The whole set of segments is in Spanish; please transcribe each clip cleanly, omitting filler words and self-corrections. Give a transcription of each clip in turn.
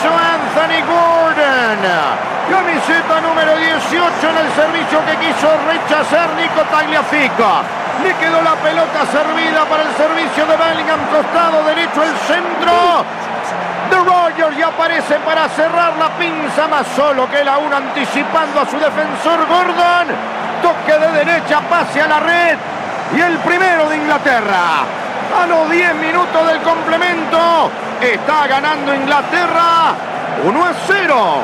hizo Anthony Gordon. Camiseta número 18 en el servicio que quiso rechazar Nico Tagliafico. Le quedó la pelota servida para el servicio de Bellingham, costado derecho el centro de Rogers y aparece para cerrar la pinza, más solo que la 1 anticipando a su defensor Gordon. Toque de derecha, pase a la red y el primero de Inglaterra. A los 10 minutos del complemento está ganando Inglaterra 1-0.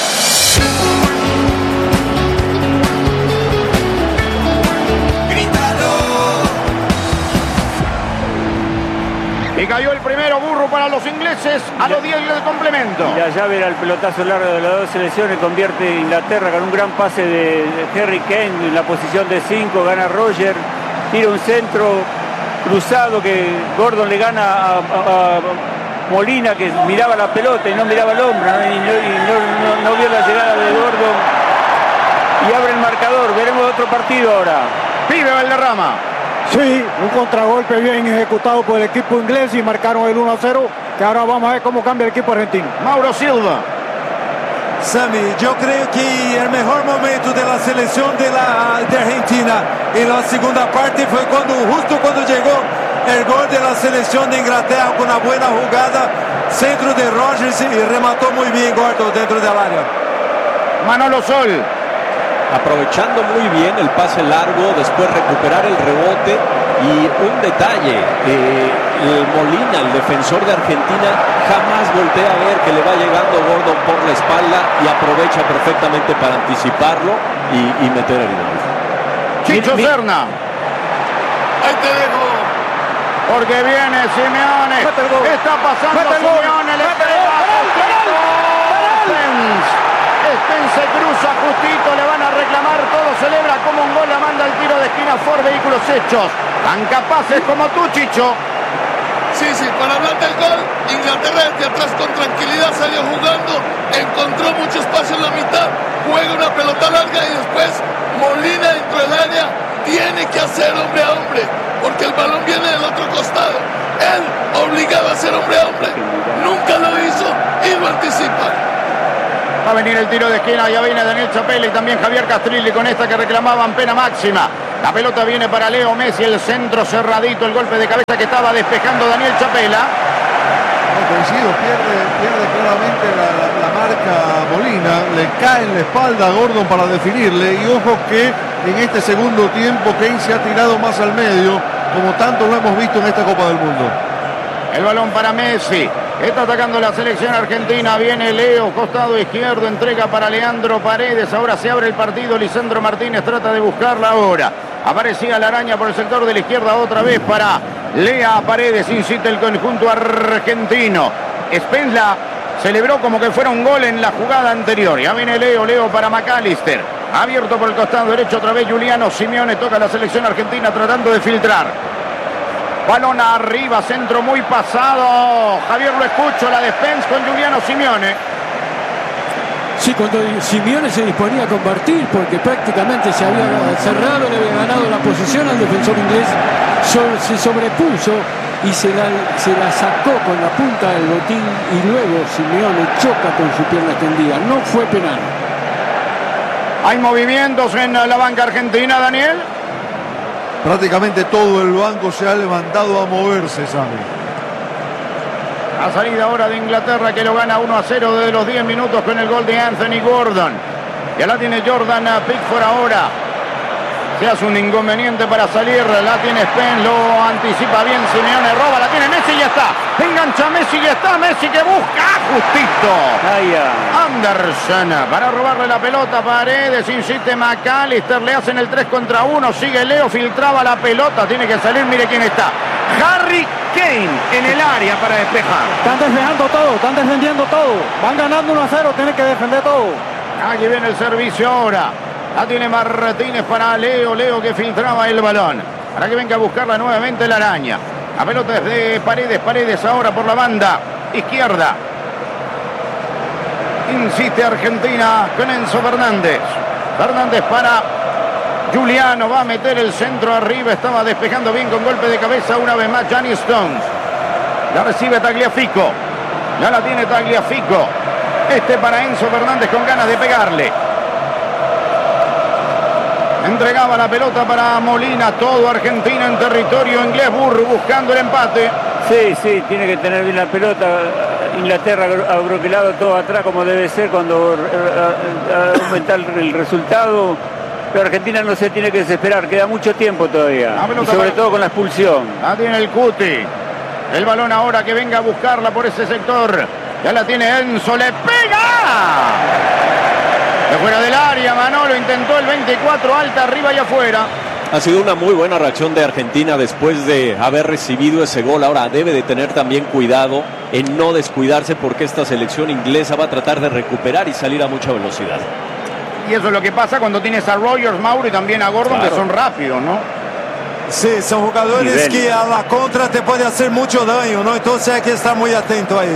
Y cayó el primero, Burro, para los ingleses a los 10 del complemento. Y la llave era el pelotazo largo de las dos selecciones. Convierte Inglaterra con un gran pase de Harry Kane en la posición de 5. Gana Roger. Tira un centro cruzado que Gordon le gana a Molina, que miraba la pelota y no miraba al hombro. No vio la llegada de Gordon. Y abre el marcador. Veremos otro partido ahora. Pibe Valderrama. Sí, un contragolpe bien ejecutado por el equipo inglés y marcaron el 1-0, que ahora vamos a ver cómo cambia el equipo argentino. Mauro Silva. Sammy, yo creo que el mejor momento de la selección de Argentina en la segunda parte fue justo cuando llegó el gol de la selección de Inglaterra con una buena jugada, centro de Rogers y remató muy bien Gordon dentro del área. Manolo Sol. Aprovechando muy bien el pase largo, después recuperar el rebote y un detalle, Molina, el defensor de Argentina, jamás voltea a ver que le va llegando Gordon por la espalda y aprovecha perfectamente para anticiparlo y meter el gol. Chicho Serna. Ahí te dejo. Porque viene Simeone. Está pasando Simeone. Le pega Spence se cruza justito, le van a reclamar, todo celebra como un gol, la manda al tiro de esquina Ford Vehículos Hechos. Tan capaces como tú, Chicho. Sí, para hablar del gol, Inglaterra desde atrás con tranquilidad salió jugando, encontró mucho espacio en la mitad, juega una pelota larga y después Molina dentro del área tiene que hacer hombre a hombre, porque el balón viene del otro costado. Él obligado a ser hombre a hombre, nunca lo hizo y lo anticipa. Va a venir el tiro de esquina, ya viene Daniel Chapela y también Javier Castrilli con esta que reclamaban pena máxima. La pelota viene para Leo Messi, el centro cerradito, el golpe de cabeza que estaba despejando Daniel Chapela. No, coincido, pierde claramente la marca Molina, le cae en la espalda a Gordon para definirle y ojo que en este segundo tiempo Kane se ha tirado más al medio, como tanto lo hemos visto en esta Copa del Mundo. El balón para Messi. Está atacando la selección argentina. Viene Leo, costado izquierdo. Entrega para Leandro Paredes. Ahora se abre el partido. Lisandro Martínez trata de buscarla ahora. Aparecía la araña por el sector de la izquierda otra vez para Lea Paredes. Incita el conjunto argentino. Spence la celebró como que fuera un gol en la jugada anterior. Ya viene Leo para McAllister. Abierto por el costado derecho otra vez Juliano Simeone. Toca la selección argentina tratando de filtrar. Balón arriba, centro muy pasado. Javier, lo escucho, la defensa con Juliano Simeone. Sí, cuando Simeone se disponía a convertir, porque prácticamente se había cerrado, le había ganado la posición al defensor inglés, se sobrepuso y se la sacó con la punta del botín y luego Simeone choca con su pierna extendida. No fue penal. Hay movimientos en la banca argentina, Daniel. Prácticamente todo el banco se ha levantado a moverse, Sammy. La salida ahora de Inglaterra que lo gana 1-0 desde los 10 minutos con el gol de Anthony Gordon. Ya la tiene Jordan Pickford ahora. Se hace un inconveniente para salir. La tiene Spence, lo anticipa bien Simeone, roba, la tiene Messi y ya está. Engancha Messi y ya está. Messi que busca justito. Anderson para robarle la pelota. Paredes, insiste McAllister, le hacen el 3 contra 1. Sigue Leo, filtraba la pelota. Tiene que salir, mire quién está. Harry Kane en el área para despejar. Están despejando todo, están defendiendo todo. Van ganando 1-0, tienen que defender todo. Aquí viene el servicio ahora. La tiene Martínez para Leo que filtraba el balón. Para que venga a buscarla nuevamente la araña. La pelota es de Paredes ahora por la banda izquierda. Insiste Argentina con Enzo Fernández. Fernández para Juliano, va a meter el centro arriba. Estaba despejando bien con golpe de cabeza una vez más Gianni Stones. La recibe Tagliafico. Ya la tiene Tagliafico. Para Enzo Fernández con ganas de pegarle. Entregaba la pelota para Molina, todo Argentina en territorio inglés. Burru buscando el empate. Sí, tiene que tener bien la pelota. Inglaterra abroquelado todo atrás como debe ser cuando aumentar el resultado. Pero Argentina no se tiene que desesperar, queda mucho tiempo todavía. Y sobre todo con la expulsión. La tiene el Cuti. El balón ahora que venga a buscarla por ese sector. Ya la tiene Enzo, le pega. De fuera del área, Manolo intentó el 24, alta, arriba y afuera. Ha sido una muy buena reacción de Argentina después de haber recibido ese gol. Ahora debe de tener también cuidado en no descuidarse porque esta selección inglesa va a tratar de recuperar y salir a mucha velocidad. Y eso es lo que pasa cuando tienes a Rogers, Mauro y también a Gordon, claro, que son rápidos, ¿no? Sí, son jugadores que a la contra te puede hacer mucho daño, ¿no? Entonces hay que estar muy atento ahí.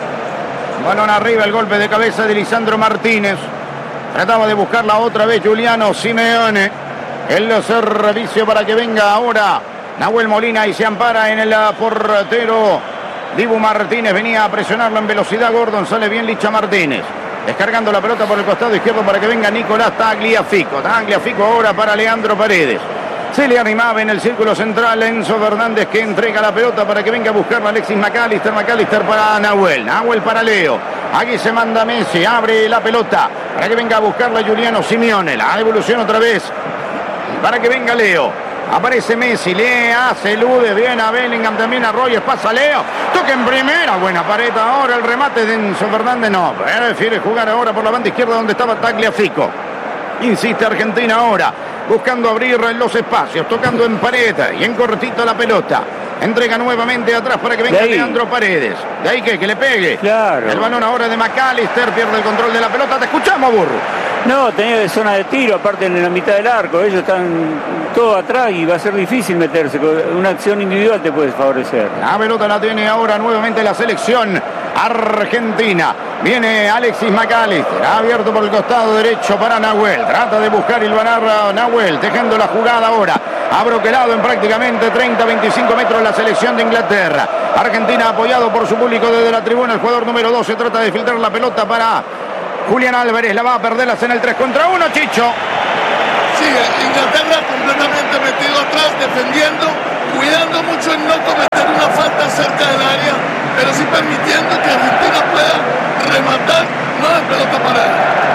Balón arriba, el golpe de cabeza de Lisandro Martínez. Trataba de buscarla otra vez Giuliano Simeone. El servicio para que venga ahora Nahuel Molina y se ampara en el portero Dibu Martínez. Venía a presionarlo en velocidad Gordon, sale bien Licha Martínez. Descargando la pelota por el costado izquierdo para que venga Nicolás Tagliafico. Tagliafico ahora para Leandro Paredes. Se le animaba en el círculo central Enzo Fernández, que entrega la pelota para que venga a buscarla Alexis McAllister. McAllister para Nahuel. Nahuel para Leo. Aquí se manda Messi. Abre la pelota para que venga a buscarla Giuliano Simeone. La devolución otra vez para que venga Leo. Aparece Messi. Le hace elude bien a Bellingham, también a Rogers. Pasa Leo. Toca en primera. Buena pared ahora. El remate de Enzo Fernández no. Prefiere jugar ahora por la banda izquierda donde estaba Tagliafico. Insiste Argentina ahora, buscando abrir los espacios, tocando en pared y en cortito la pelota. Entrega nuevamente atrás para que venga Leandro Paredes. De ahí que le pegue. Claro. El balón ahora de McAllister, pierde el control de la pelota. Te escuchamos, Burro. No, tenía de zona de tiro, aparte en la mitad del arco. Ellos están todo atrás y va a ser difícil meterse. Una acción individual te puede favorecer. La pelota la tiene ahora nuevamente la selección argentina. Viene Alexis McAllister, abierto por el costado derecho para Nahuel. Trata de buscar y hilvanar a Nahuel, dejando la jugada ahora. Abroquelado en prácticamente 30-25 metros la selección de Inglaterra. Argentina apoyado por su público desde la tribuna. El jugador número 12 trata de filtrar la pelota para Julián Álvarez. La va a perderlas en el 3 contra 1, Chicho. Sí, Inglaterra completamente metido atrás, defendiendo, cuidando mucho en no cometer una falta cerca del área, pero sí permitiendo que Argentina pueda rematar, no de pelota para él.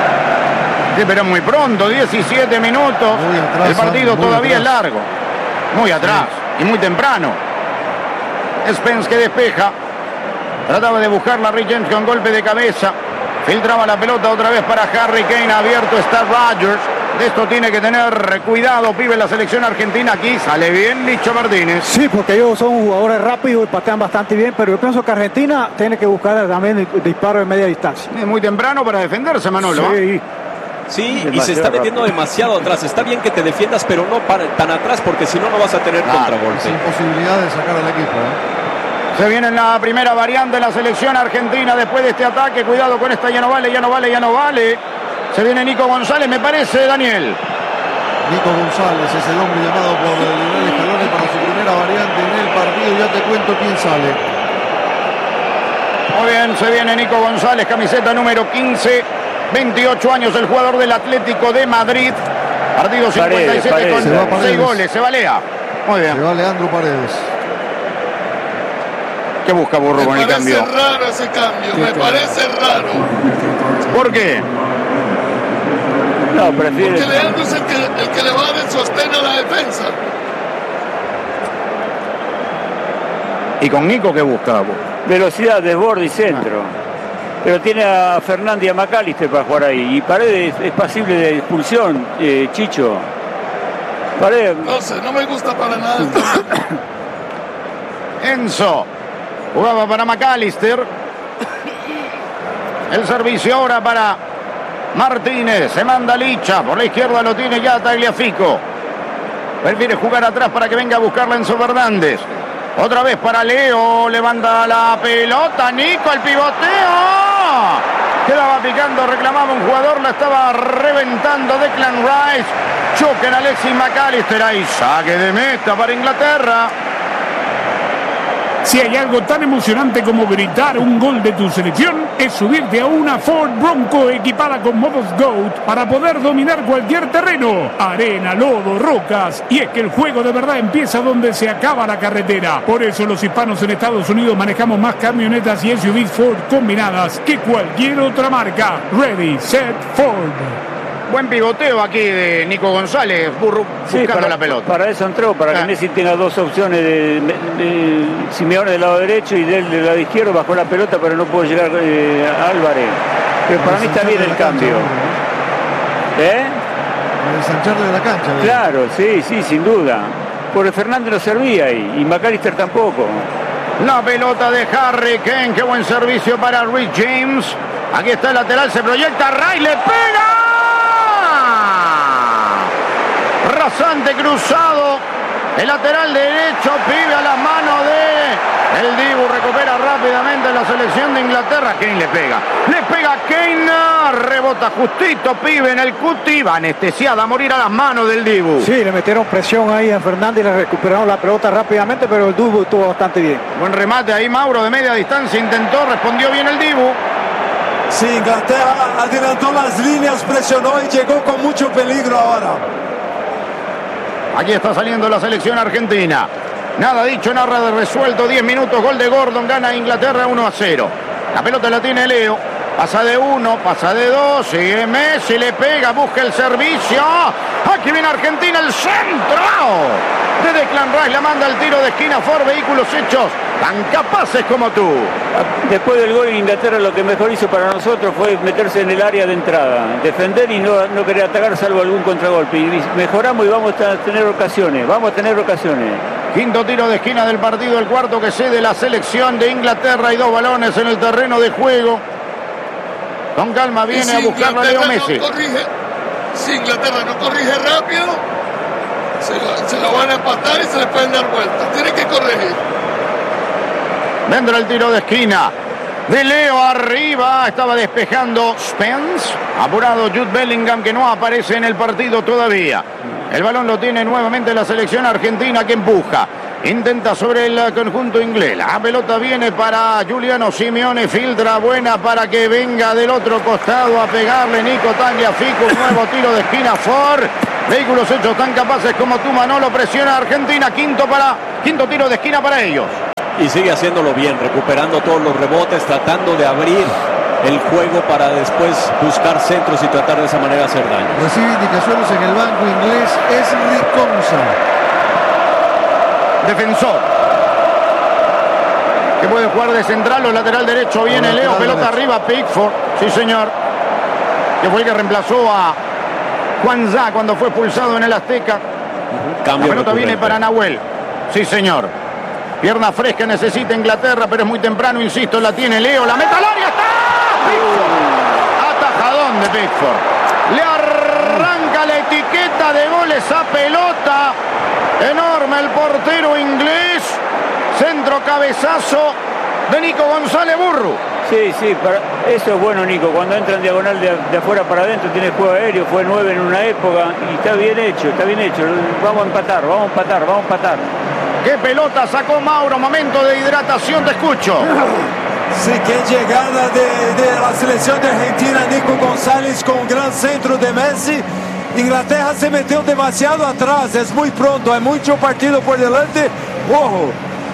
Sí, pero muy pronto, 17 minutos. Atrás, el partido todavía es largo. Muy atrás, sí, y muy temprano. Spence que despeja. Trataba de buscarla Rick James con golpe de cabeza. Filtraba la pelota otra vez para Harry Kane. Abierto está Rodgers. De esto tiene que tener cuidado, pibe, la selección argentina. Aquí sale bien Licho Martínez. Sí, porque ellos son jugadores rápidos y patean bastante bien, pero yo pienso que Argentina tiene que buscar también el disparo de media distancia. Es muy temprano para defenderse, Manolo. Sí. Sí, y se está metiendo demasiado atrás. Está bien que te defiendas, pero no tan atrás, porque si no, no vas a tener contragolpe. Sin posibilidad de sacar al equipo, Se viene en la primera variante de la selección argentina después de este ataque. Cuidado con esta, ya no vale, ya no vale, ya no vale. Se viene Nico González, me parece, Daniel. Nico González es el hombre llamado por Lionel Scaloni para su primera variante en el partido. Ya te cuento quién sale. Muy bien, se viene Nico González, camiseta número 15, 28 años, el jugador del Atlético de Madrid. Partido 57 Paredes, con 6 goles, se balea. Muy bien. Se va Leandro Paredes. ¿Qué busca Burro con el cambio? Me parece raro ese cambio, me parece raro. ¿Por qué? No, prefiere. Porque Leandro es el que le va a dar el sostén a la defensa. ¿Y con Nico qué busca? Velocidad, desborde y centro. Pero tiene a Fernández y a McAllister para jugar ahí. Y Paredes es pasible de expulsión, Chicho. Paredes. No sé, no me gusta para nada. Enzo jugaba para McAllister. El servicio ahora para Martínez. Se manda Licha. Por la izquierda lo tiene ya Tagliafico. Prefiere jugar atrás para que venga a buscarla Enzo Fernández. Otra vez para Leo. Levanta la pelota. Nico, el pivoteo. Quedaba picando, reclamaba un jugador. La estaba reventando Declan Rice. Choque en Alexis McAllister. Ahí saque de meta para Inglaterra. Si hay algo tan emocionante como gritar un gol de tu selección, es subirte a una Ford Bronco equipada con modos GOAT para poder dominar cualquier terreno, arena, lodo, rocas. Y es que el juego de verdad empieza donde se acaba la carretera. Por eso los hispanos en Estados Unidos manejamos más camionetas y SUVs Ford combinadas que cualquier otra marca. Ready, set, Ford. Buen pivoteo aquí de Nico González, Burru, buscando la pelota. Para eso entró, para que Messi tenga dos opciones de Simeone del lado derecho y del lado izquierdo, bajó la pelota, pero no pudo llegar a Álvarez. Pero para mí está bien el cambio. Ensancharle la cancha. Claro, sí, sin duda. Porque Fernández no servía ahí, y McAllister tampoco. La pelota de Harry Kane, qué buen servicio para Reece James. Aquí está el lateral, se proyecta, Ray le pega. Rasante cruzado, el lateral derecho, pibe a las manos de el Dibu, recupera rápidamente la selección de Inglaterra. Kane le pega Kane, rebota justito, pibe en el cuti, va anestesiada a morir a las manos del Dibu. Sí, le metieron presión ahí a Fernández y le recuperaron la pelota rápidamente, pero el Dibu estuvo bastante bien. Buen remate ahí, Mauro, de media distancia, intentó, respondió bien el Dibu. Sí, Inglaterra adelantó las líneas, presionó y llegó con mucho peligro ahora. Aquí está saliendo la selección argentina. Nada dicho, nada de resuelto. 10 minutos, gol de Gordon, gana Inglaterra 1-0. La pelota la tiene Leo. Pasa de 1, pasa de 2, sigue Messi, le pega, busca el servicio. Aquí viene Argentina, el centro de Declan Rice, la manda al tiro de esquina. Ford, vehículos hechos tan capaces como tú. Después del gol en Inglaterra, lo que mejor hizo para nosotros fue meterse en el área de entrada, defender y no querer atacar salvo algún contragolpe. Y mejoramos y vamos a tener ocasiones, Quinto tiro de esquina del partido, el cuarto que cede la selección de Inglaterra y 2 balones en el terreno de juego. Con calma viene a buscarlo a Leo Messi. Si Inglaterra no corrige rápido, se lo van a empatar y se les pueden dar vueltas. Tiene que corregir. Vendrá el tiro de esquina de Leo arriba. Estaba despejando Spence. Apurado Jude Bellingham, que no aparece en el partido todavía. El balón lo tiene nuevamente la selección argentina, que empuja. Intenta sobre el conjunto inglés. La pelota viene para Giuliano Simeone. Filtra buena para que venga del otro costado a pegarle Nico Tagliafico. Un nuevo tiro de esquina. Ford. Vehículos hechos tan capaces como tú, Manolo. Presiona a Argentina. Quinto tiro de esquina para ellos. Y sigue haciéndolo bien, recuperando todos los rebotes, tratando de abrir el juego para después buscar centros y tratar de esa manera hacer daño. Recibe indicaciones en el banco inglés. Es Riconza. Defensor que puede jugar de central o lateral derecho. Viene Leo, pelota arriba, Pickford, sí señor, que fue el que reemplazó a Juan Zá cuando fue expulsado en el Azteca. La pelota viene para Nahuel, sí señor, pierna fresca necesita Inglaterra, pero es muy temprano, insisto, la tiene Leo, la meta al área, está Pickford, atajadón de Pickford, le arranca la etiqueta de gol esa pelota. Enorme el portero inglés. Centro cabezazo de Nico González, Burru. Sí, eso es bueno, Nico. Cuando entra en diagonal de afuera para adentro, tiene juego aéreo, fue 9 en una época y está bien hecho. Vamos a empatar. ¿Qué pelota sacó Mauro? Momento de hidratación, te escucho. Sí, qué llegada de la selección de Argentina, Nico González con un gran centro de Messi. Inglaterra se metió demasiado atrás, es muy pronto, hay mucho partido por delante. ¡Ojo!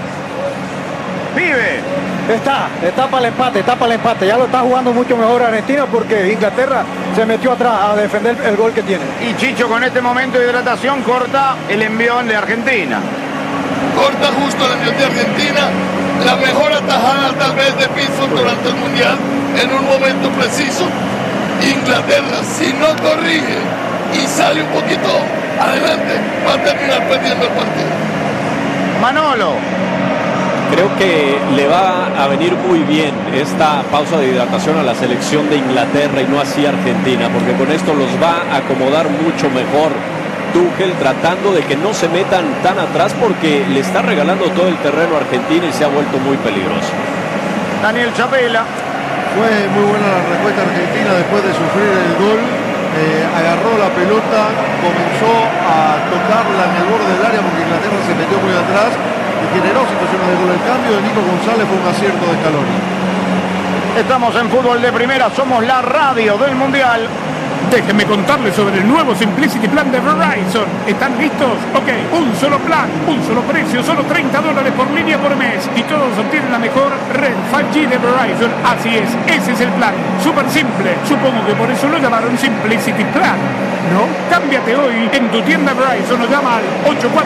Pibe. Está para el empate, ya lo está jugando mucho mejor Argentina porque Inglaterra se metió atrás a defender el gol que tiene. Y Chicho con este momento de hidratación corta el envión de Argentina. Corta justo el envión de Argentina, la mejor atajada tal vez de Pickford durante el Mundial, en un momento preciso. Inglaterra, si no corrige y sale un poquito adelante, va a terminar perdiendo el partido. Manolo. Creo que le va a venir muy bien esta pausa de hidratación a la selección de Inglaterra y no así a Argentina, porque con esto los va a acomodar mucho mejor Tuchel, tratando de que no se metan tan atrás porque le está regalando todo el terreno a Argentina y se ha vuelto muy peligroso. Daniel Chapela. Fue muy buena la respuesta argentina después de sufrir el gol. Agarró la pelota, comenzó a tocarla en el borde del área porque Inglaterra se metió muy atrás que generó situaciones de gol. El cambio de Nico González fue un acierto de Scaloni. Estamos en Fútbol de Primera, somos la radio del Mundial. Déjenme contarles sobre el nuevo Simplicity Plan de Verizon. ¿Están listos? Ok, un solo plan, un solo precio, solo $30 por línea por mes. Y todos obtienen la mejor red 5G de Verizon. Así es, ese es el plan. Súper simple. Supongo que por eso lo llamaron Simplicity Plan, ¿no? Cámbiate hoy en tu tienda Verizon o llama al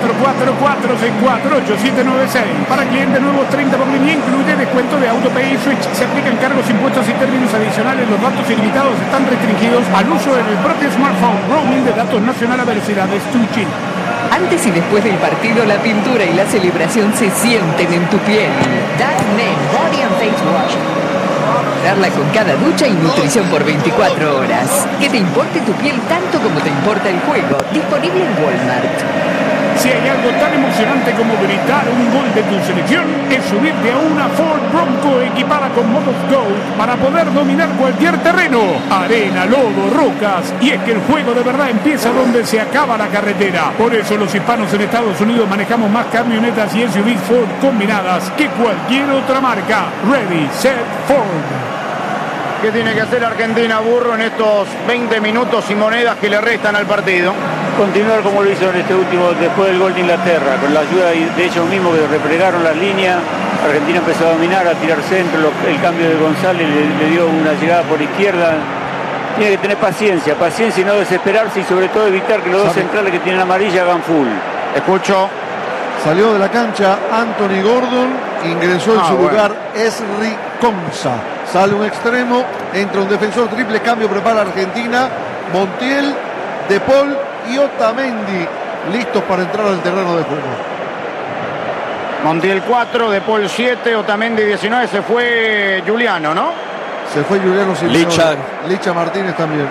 844-464-8796. Para clientes nuevos, 30 por línea, incluye descuento de AutoPay y Switch. Se aplican cargos, impuestos y términos adicionales. Los datos ilimitados están restringidos al uso en el propio smartphone. Roaming de datos nacional a velocidades 2G. Antes y después del partido, la pintura y la celebración se sienten en tu piel. Dark Body and Face Wash. Darla con cada ducha y nutrición por 24 horas. Que te importe tu piel tanto como te importa el juego. Disponible en Walmart. Si hay algo tan emocionante como gritar un gol de tu selección, es subirte a una Ford Bronco equipada con modos GOAT para poder dominar cualquier terreno, arena, lodo, rocas. Y es que el juego de verdad empieza donde se acaba la carretera. Por eso los hispanos en Estados Unidos manejamos más camionetas y SUVs Ford combinadas que cualquier otra marca. Ready, set, Ford. ¿Qué tiene que hacer Argentina, Burro, en estos 20 minutos y monedas que le restan al partido? Continuar como lo hizo en este último, después del gol de Inglaterra, con la ayuda de ellos mismos que replegaron las líneas. Argentina empezó a dominar, a tirar centro, el cambio de González le dio una llegada por izquierda. Tiene que tener paciencia y no desesperarse, y sobre todo evitar que los dos centrales que tienen amarilla hagan full. Escucho. Salió de la cancha Anthony Gordon, ingresó en su lugar Esri Konsa. Sale un extremo, entra un defensor, triple cambio, prepara Argentina. Montiel, De Paul y Otamendi listos para entrar al terreno de juego. Montiel 4, De Paul 7, Otamendi 19, se fue Juliano, ¿no? Se fue Juliano Simeone. Licha Martínez también.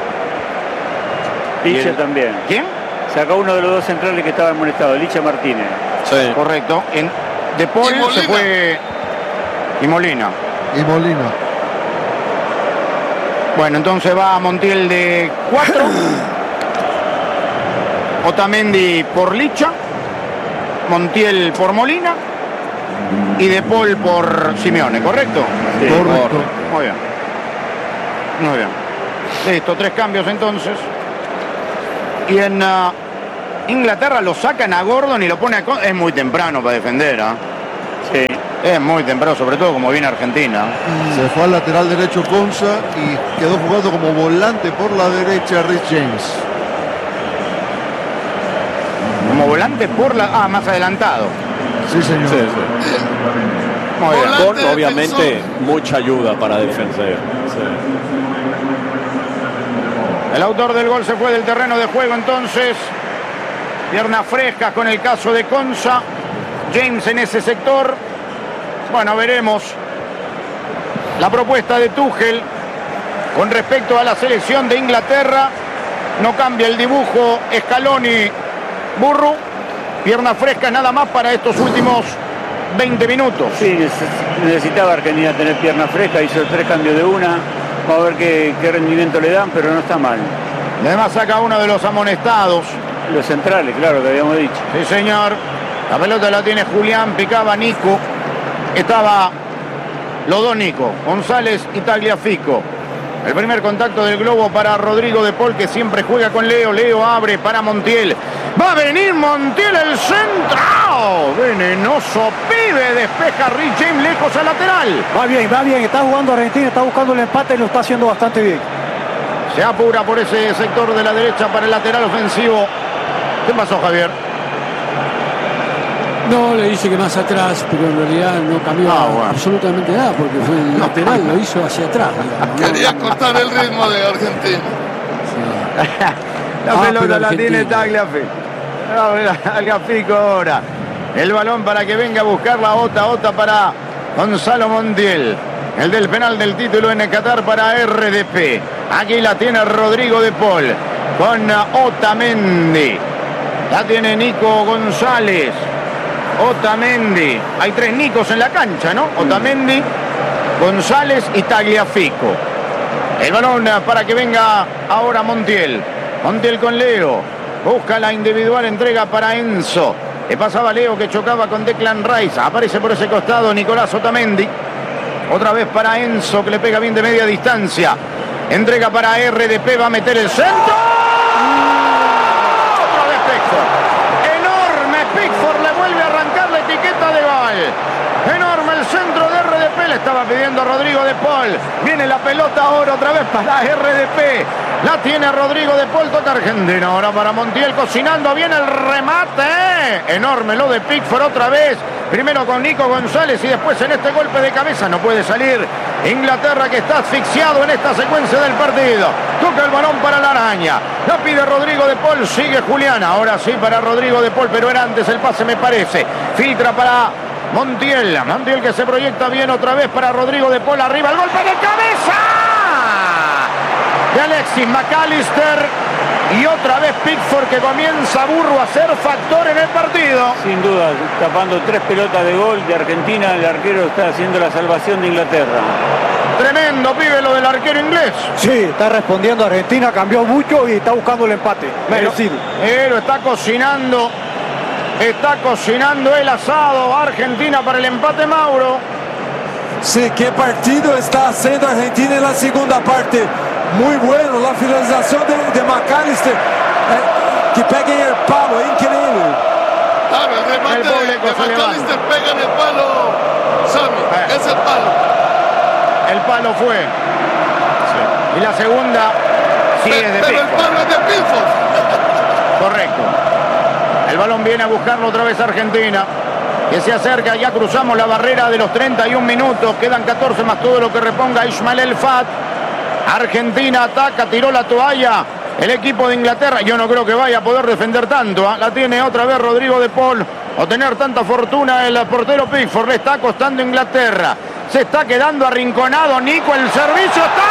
Licha también. ¿Quién? Sacó uno de los dos centrales que estaban molestados, Licha Martínez. Sí. Correcto. De Paul se fue y Molina. Bueno, entonces va Montiel de 4. Otamendi por Licha. Montiel por Molina. Y De Paul por Simeone, ¿correcto? Sí, correcto. Muy bien. Muy bien. Listo, 3 cambios entonces. Y en Inglaterra lo sacan a Gordon y lo pone a... Es muy temprano para defender, ¿eh? Sí. Es muy temprano, sobre todo como viene Argentina. Se fue al lateral derecho Konsa y quedó jugando como volante por la derecha Rich James. Como volante por la... Ah, más adelantado. Sí, señor. Sí. Muy bien. Con, obviamente, mucha ayuda para defender. Sí. El autor del gol se fue del terreno de juego entonces. Piernas frescas con el caso de Konsa. James en ese sector. Bueno, veremos la propuesta de Tuchel con respecto a la selección de Inglaterra. No cambia el dibujo Scaloni, Burro. Piernas frescas nada más para estos últimos 20 minutos. Sí, necesitaba Argentina tener piernas frescas, hizo 3 cambios de una. Vamos a ver qué rendimiento le dan, pero no está mal. Y además saca uno de los amonestados. Los centrales, claro, que habíamos dicho. Sí, señor. La pelota la tiene Julián, picaba Nico. Estaba los dos Nico, González y Tagliafico. El primer contacto del globo para Rodrigo De Paul, que siempre juega con Leo. Leo abre para Montiel. Va a venir Montiel, el centro. ¡Oh! Venenoso pibe, despeja Rich James lejos al lateral. Va bien, está jugando Argentina, está buscando el empate y lo está haciendo bastante bien. Se apura por ese sector de la derecha para el lateral ofensivo. ¿Qué pasó, Javier? No, le dice que más atrás, pero en realidad no cambió absolutamente nada, porque fue el lateral, lo hizo hacia atrás. Quería cortar el ritmo de Argentina. La pelota la tiene Tagliafico. Tagliafico ahora. El balón para que venga a buscar la Ota para Gonzalo Montiel. El del penal del título en Qatar para RDP. Aquí la tiene Rodrigo De Paul con Otamendi. La tiene Nico González. Otamendi. Hay 3 Nicos en la cancha, ¿no? Otamendi, González y Tagliafico. El balón para que venga ahora Montiel. Montiel con Leo. Busca la individual, entrega para Enzo. Le pasaba Leo que chocaba con Declan Rice. Aparece por ese costado Nicolás Otamendi. Otra vez para Enzo que le pega bien de media distancia. Entrega para RDP, va a meter el centro. Otra vez Pickford. Enorme Pickford, le vuelve a arrancar la etiqueta de gol. Enorme el centro de RDP, le estaba pidiendo a Rodrigo de Paul. Viene la pelota ahora otra vez para RDP. La tiene Rodrigo de Paul, toca Argentina. Ahora para Montiel cocinando bien el remate. Enorme lo de Pickford otra vez. Primero con Nico González y después en este golpe de cabeza. No puede salir Inglaterra, que está asfixiado en esta secuencia del partido. Toca el balón para la araña. La pide Rodrigo de Paul. Sigue Julián. Ahora sí para Rodrigo de Paul, pero era antes el pase, me parece. Filtra para Montiel. Montiel que se proyecta bien otra vez para Rodrigo de Paul. Arriba el golpe de cabeza de Alexis McAllister. Y otra vez Pickford, que comienza Burro a ser factor en el partido. Sin duda, tapando 3 pelotas de gol de Argentina, el arquero está haciendo la salvación de Inglaterra. Tremendo, pibe, lo del arquero inglés. Sí, está respondiendo Argentina, cambió mucho y está buscando el empate. Merecido. Pero está cocinando el asado Argentina para el empate, Mauro. Sí, qué partido está haciendo Argentina en la segunda parte. Muy bueno, la finalización de McAllister, que pega en el palo, increíble. Claro, el remate de McAllister pega en el palo, Sammy, es el palo. El palo fue. Sí. Y la segunda sigue de Pickford. Pero el palo es de Pickford. Correcto. El balón viene a buscarlo otra vez Argentina, que se acerca. Ya cruzamos la barrera de los 31 minutos. Quedan 14 más todo lo que reponga Ismael El Fat. Argentina ataca, tiró la toalla el equipo de Inglaterra. Yo no creo que vaya a poder defender tanto. La tiene otra vez Rodrigo de Paul. O tener tanta fortuna el portero Pickford. Le está costando Inglaterra. Se está quedando arrinconado Nico. El servicio está.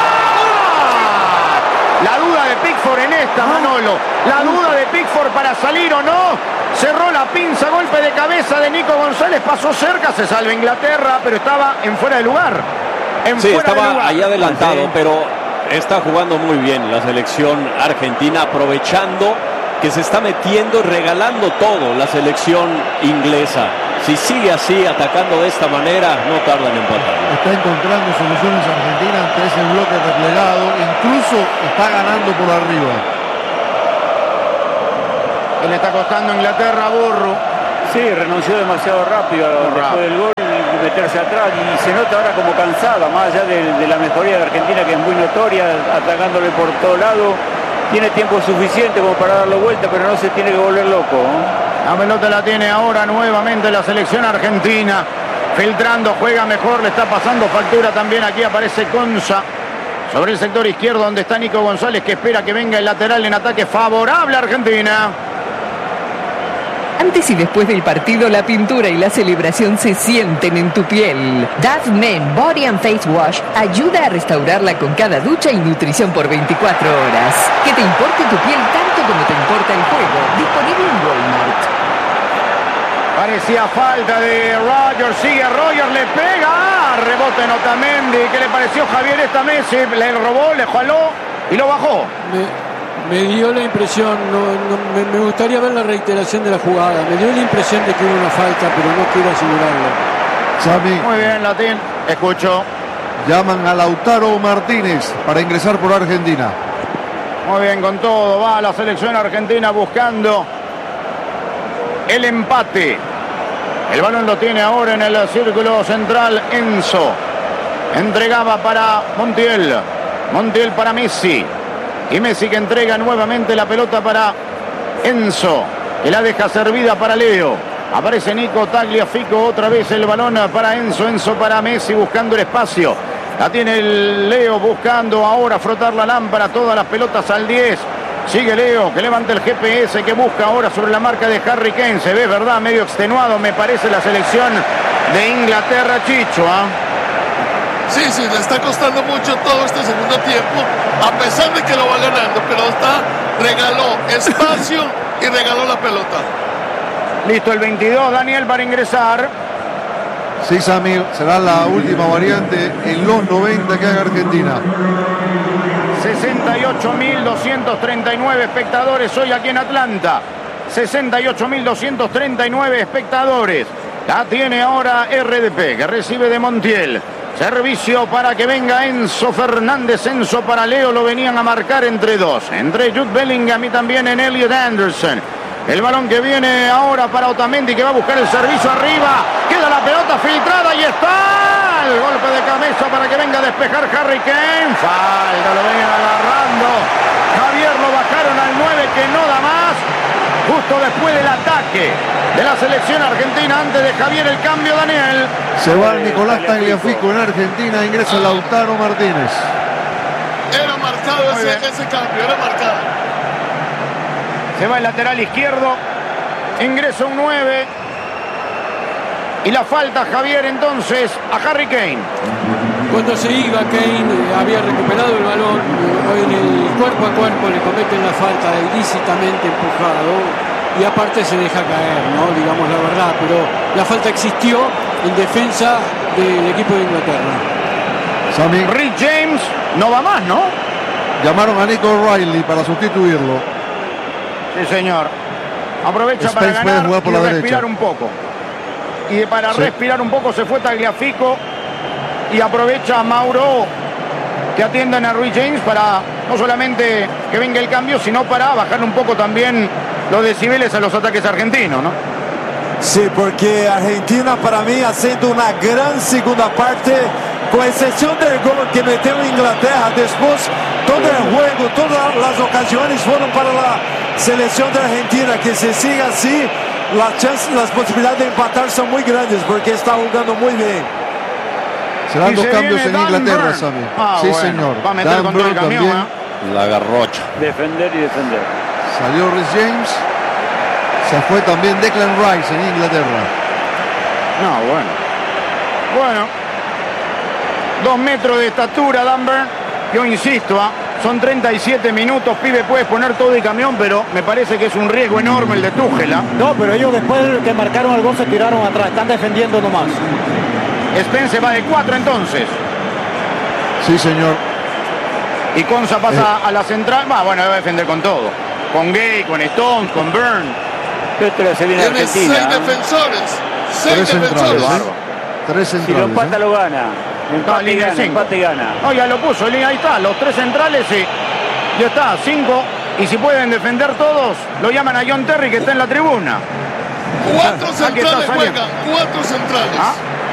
La duda de Pickford en esta, Manolo. La duda de Pickford para salir o no. Cerró la pinza, golpe de cabeza de Nico González. Pasó cerca, se salva Inglaterra, pero estaba en fuera de lugar. Sí, estaba ahí adelantado, pero está jugando muy bien la selección argentina, aprovechando que se está metiendo y regalando todo la selección inglesa. Si sigue así, atacando de esta manera, no tarda en empatar. Está encontrando soluciones Argentina ante ese bloque replegado, incluso está ganando por arriba. Y le está costando a Inglaterra, Burro. Sí, renunció demasiado rápido después del gol, meterse atrás, y se nota ahora como cansada, más allá de la mejoría de Argentina, que es muy notoria, atacándole por todo lado. Tiene tiempo suficiente como para darlo vuelta, pero no se tiene que volver loco, ¿eh? La pelota la tiene ahora nuevamente la selección argentina. Filtrando, juega mejor, le está pasando factura también. Aquí aparece Conza sobre el sector izquierdo, donde está Nico González, que espera que venga el lateral en ataque favorable a Argentina. Antes y después del partido, la pintura y la celebración se sienten en tu piel. Dove Men Body and Face Wash ayuda a restaurarla con cada ducha y nutrición por 24 horas. Que te importe tu piel tanto como te importa el juego. Disponible en Walmart. Parecía falta de Roger, sigue Roger, le pega. Rebote en Otamendi. ¿Qué le pareció Javier esta Messi? Le robó, le jaló y lo bajó. Me dio la impresión, me gustaría ver la reiteración de la jugada. Me dio la impresión de que hubo una falta, pero no quiero asegurarlo. Xavi. Muy bien, Latín. Escucho. Llaman a Lautaro Martínez para ingresar por Argentina. Muy bien, con todo. Va la selección argentina buscando el empate. El balón lo tiene ahora en el círculo central Enzo. Entregaba para Montiel. Montiel para Messi. Y Messi que entrega nuevamente la pelota para Enzo, que la deja servida para Leo. Aparece Nico Tagliafico, otra vez el balón para Enzo. Enzo para Messi buscando el espacio. La tiene el Leo buscando ahora frotar la lámpara. Todas las pelotas al 10. Sigue Leo, que levanta el GPS, que busca ahora sobre la marca de Harry Kane. Se ve, ¿verdad? Medio extenuado, me parece, la selección de Inglaterra, Chicho, Sí, le está costando mucho todo este segundo tiempo, a pesar de que lo va ganando, pero regaló espacio y regaló la pelota. Listo el 22, Daniel, para ingresar. Sí, Sammy, será la última variante en los 90 que haga Argentina. 68.239 espectadores hoy aquí en Atlanta. 68.239 espectadores. La tiene ahora RDP, que recibe de Montiel. Servicio para que venga Enzo Fernández. Enzo para Leo, lo venían a marcar entre dos. Entre Jude Bellingham y también en Elliot Anderson. El balón que viene ahora para Otamendi, que va a buscar el servicio arriba. Queda la pelota filtrada y está el golpe de cabeza para que venga a despejar Harry Kane. Falta, lo vengan agarrando. Javier, lo bajaron al 9, que no da más. Justo después del ataque de la selección argentina, antes de Javier el cambio, Daniel. Se va Nicolás Tagliafico en Argentina, ingresa Lautaro Martínez. Era marcado ese cambio, era marcado. Se va el lateral izquierdo, ingresa un 9. Y la falta, Javier, entonces a Harry Kane. Cuando se iba Kane, había recuperado el balón, en el cuerpo a cuerpo le cometen la falta, ilícitamente empujado, y aparte se deja caer, ¿no? Digamos la verdad, pero la falta existió en defensa del equipo de Inglaterra. Sammy, Rick James no va más, ¿no? llamaron a Nico O'Reilly para sustituirlo. Sí, señor. Aprovecha Spence para puede ganar jugar por y la respirar derecha. un poco. Y para Sí. respirar un poco se fue Tagliafico. Y aprovecha a Mauro, que atiendan a Rui James para no solamente que venga el cambio, sino para bajar un poco también los decibeles a los ataques argentinos, ¿no? Sí, porque Argentina para mí haciendo una gran segunda parte, con excepción del gol que metió Inglaterra. Después todo el juego, todas las ocasiones fueron para la selección de Argentina, que se siga así, las posibilidades de empatar son muy grandes porque está jugando muy bien. Serán Y dos se cambios viene en Dan Inglaterra, Burn. Sammy. Ah, Sí, bueno, señor. va a meter Dan con todo el Burn camión, también. La garrocha. Defender y defender. Salió Rhys James. Se fue también Declan Rice en Inglaterra. No, bueno. Bueno. 2 metros de estatura, Dan Burn. Yo insisto, son 37 minutos, pibe, puedes poner todo el camión, pero me parece que es un riesgo enorme el de Tuchel. No, pero ellos después que marcaron el gol se tiraron atrás, están defendiendo nomás. Spence va de 4 entonces. Sí, señor. Y Konsa pasa a la central. Bueno, va a defender con todo. Con Gay, con Stones, con Burn. Esto se viene a Tiene 6 Argentina. defensores. 6 Tres defensores. centrales. 3 Si lo centrales. empata, lo gana. Empate y línea gana, 5. empate y gana. No, ya lo puso, ahí está, los 3 centrales, sí. Ya está, 5. Y si pueden defender todos, lo llaman a John Terry, que está en la tribuna. 4 Aquí está centrales saliendo. juegan, 4 centrales. ¿Ah?